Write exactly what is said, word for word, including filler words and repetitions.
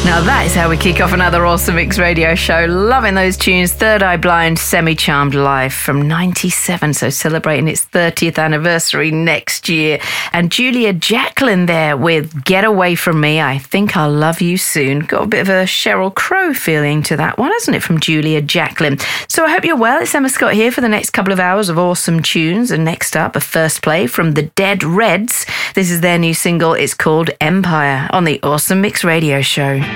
Now that is how we kick off another Awesome Mix radio show. Loving those tunes. Third Eye Blind, Semi-Charmed live from ninety-seven, so celebrating its thirtieth anniversary next year. And Julia Jacqueline there with Get Away From Me, I Think I'll Love You Soon. Got a bit of a Sheryl Crow feeling to that one, hasn't it, from Julia Jacqueline? So I hope you're well. It's Emma Scott here for the next couple of hours of awesome tunes. And next up, a first play from the Dead Reds. This is their new single. It's called Empire on the Awesome Mix radio show.